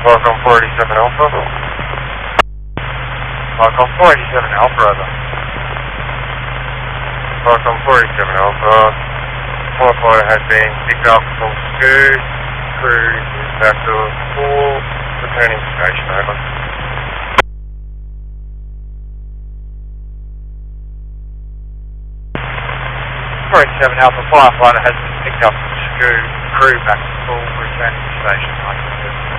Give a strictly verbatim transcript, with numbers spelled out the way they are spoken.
Welcome four eighty-seven Alpha. Welcome four eighty-seven Alpha, over. Welcome four eighty-seven Alpha. Firefighter has been picked up from Scoot. Crew is back to full returning to station, over. four eighty-seven Alpha, firefighter has been picked up from Scoot. Crew back to full returning to station, over.